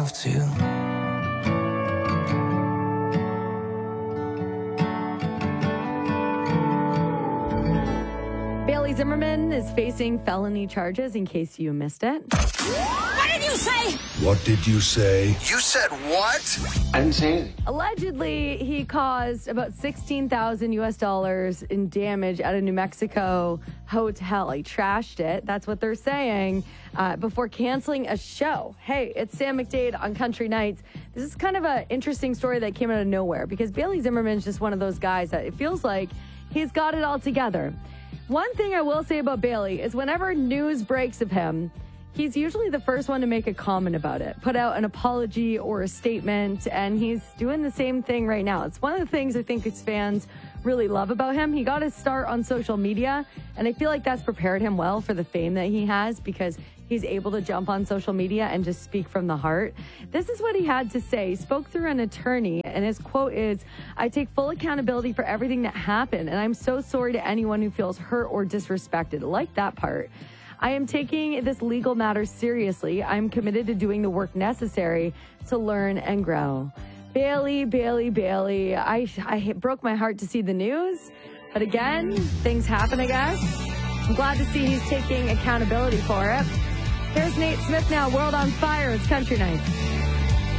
myself too. Bailey Zimmerman is facing felony charges, in case you missed it. What did you say? What did you say? You said what? I didn't say anything. Allegedly, he caused about $16,000 in damage at a New Mexico hotel. He trashed it. That's what they're saying. Before canceling a show. Hey, it's Sam McDade on Country Nights. This is kind of an interesting story that came out of nowhere because Bailey Zimmerman's just one of those guys that it feels like he's got it all together. One thing I will say about Bailey is whenever news breaks of him, he's usually the first one to make a comment about it, put out an apology or a statement, and he's doing the same thing right now. It's one of the things I think his fans really love about him. He got his start on social media, and I feel like that's prepared him well for the fame that he has because he's able to jump on social media and just speak from the heart. This is what he had to say. He spoke through an attorney, and his quote is, "I take full accountability for everything that happened, and I'm so sorry to anyone who feels hurt or disrespected." I like that part. "I am taking this legal matter seriously. I'm committed to doing the work necessary to learn and grow." Bailey. I broke my heart to see the news, but again, things happen, I guess. I'm glad to see he's taking accountability for it. Here's Nate Smith now, World on Fire. It's Country Night.